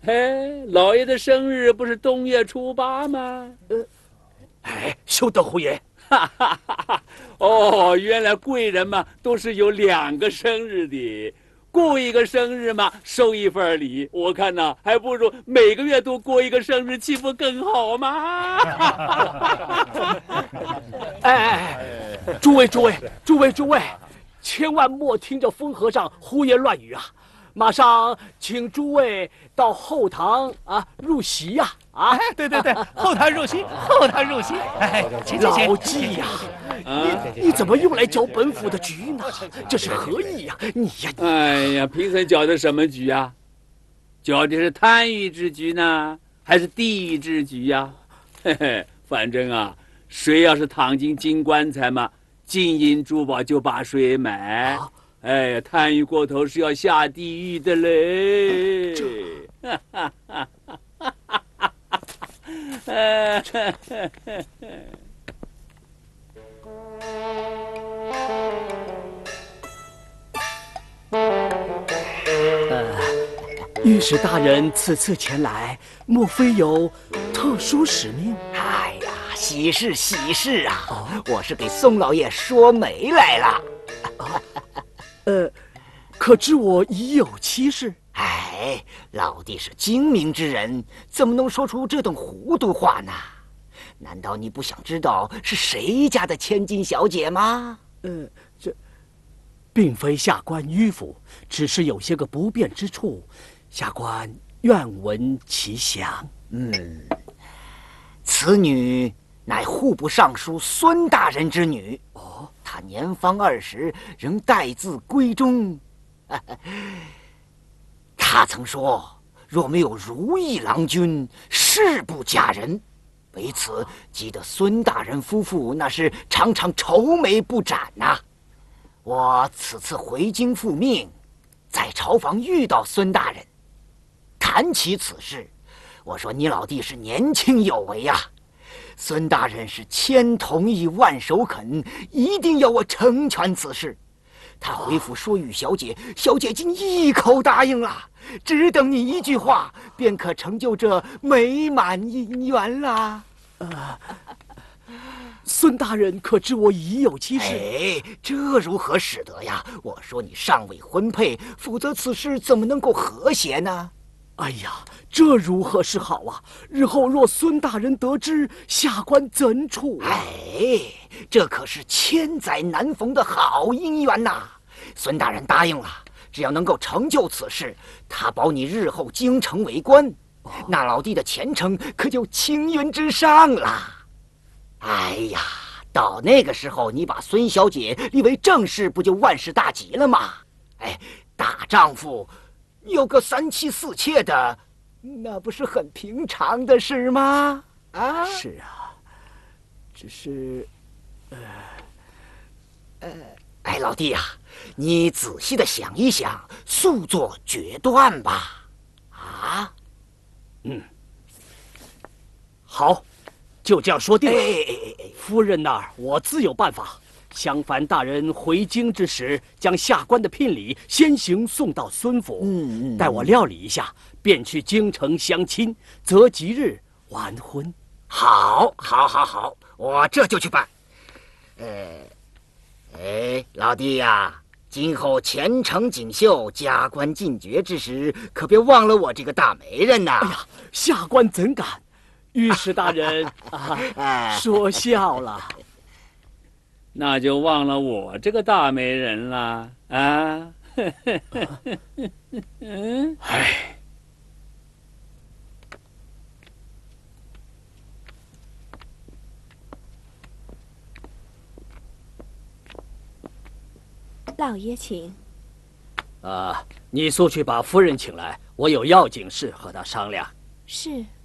哎，老爷的生日不是冬月初8吗？ 哎，休得胡言！ 哈哈哈哈！哦，原来贵人嘛都是有2个生日的，过一个生日嘛收一份礼。我看呐，还不如每个月都过一个生日，岂不更好吗？ 哎，诸位，千万莫听着疯和尚胡言乱语啊！马上请诸位到后堂入席呀！ 对，后堂入席。哎，请。 老纪呀，你怎么又来搅本府的局呢？这是何意呀？你呀！ 哎呀，贫僧搅的什么局啊？搅的是贪欲之局呢，还是地狱之局呀？嘿嘿，反正啊，谁要是躺进金棺材嘛，金银珠宝就把谁买。哎呀，贪欲过头是要下地狱的嘞！ 御史大人此次前来，莫非有特殊使命？ 哎呀，喜事啊！我是给宋老爷说媒来了。 可知我已有妻室？ 哎，老弟是精明之人，怎么能说出这等糊涂话呢？难道你不想知道是谁家的千金小姐吗？ 这并非下官迂腐，只是有些个不便之处，下官愿闻其详。 此女乃户部尚书孙大人之女。她年方20，仍待字闺中。他曾说，若没有如意郎君，誓不嫁人。为此，急得孙大人夫妇那是常常愁眉不展呐。我此次回京复命，在朝房遇到孙大人，谈起此事，我说你老弟是年轻有为呀。孙大人是千同意万首肯，一定要我成全此事。他回府说与小姐，小姐竟一口答应了，只等你一句话，便可成就这美满姻缘啦。 孙大人可知我已有妻室？ 哎，这如何使得呀？我说你尚未婚配，否则此事怎么能够和谐呢？ 哎呀，这如何是好啊？日后若孙大人得知，下官怎处啊？ 哎，这可是千载难逢的好姻缘呐！孙大人答应了，只要能够成就此事，他保你日后京城为官，那老弟的前程可就青云直上了。哎呀，到那个时候，你把孙小姐立为正室，不就万事大吉了吗？哎，大丈夫有个3妻4妾的，那不是很平常的事吗？啊， 是啊，只是， 哎，老弟呀，你仔细的想一想，速做决断吧。啊， 好，就这样说定了。 哎， 夫人那儿我自有办法。相烦大人回京之时，将下官的聘礼先行送到孙府，待我料理一下，便去京城相亲，择吉日完婚。 好，我这就去办。老弟呀，今后前程锦绣、加官进爵之时，可别忘了我这个大媒人呐！ 哎呀，下官怎敢？御史大人说笑了。 那就忘了我这个大媒人了啊！ 哎， 老爷请。 你速去把夫人请来，我有要紧事和她商量。 是。